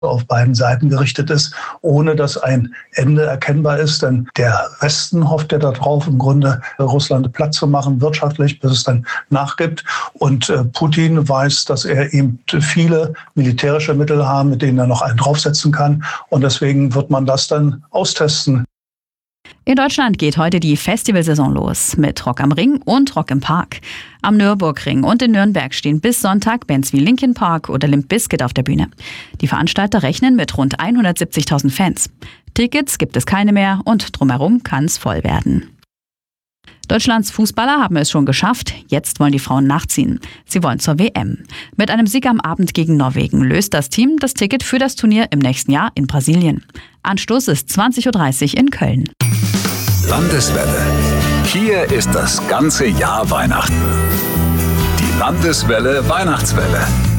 auf beiden Seiten gerichtet ist, ohne dass ein Ende erkennbar ist. Denn der Westen hofft ja darauf, im Grunde Russland platt zu machen, wirtschaftlich, bis es dann nachgibt. Und Putin weiß, dass er eben viele militärische Mittel hat, mit denen er noch einen draufsetzen kann. Und deswegen wird man das dann austesten. In Deutschland geht heute die Festivalsaison los mit Rock am Ring und Rock im Park. Am Nürburgring und in Nürnberg stehen bis Sonntag Bands wie Linkin Park oder Limp Bizkit auf der Bühne. Die Veranstalter rechnen mit rund 170.000 Fans. Tickets gibt es keine mehr und drumherum kann es voll werden. Deutschlands Fußballer haben es schon geschafft. Jetzt wollen die Frauen nachziehen. Sie wollen zur WM. Mit einem Sieg am Abend gegen Norwegen löst das Team das Ticket für das Turnier im nächsten Jahr in Brasilien. Anstoß ist 20.30 Uhr in Köln. Landeswelle. Hier ist das ganze Jahr Weihnachten. Die Landeswelle Weihnachtswelle.